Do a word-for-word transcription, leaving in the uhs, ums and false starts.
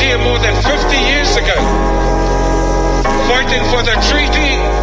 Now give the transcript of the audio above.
here more than fifty years ago, fighting for the treaty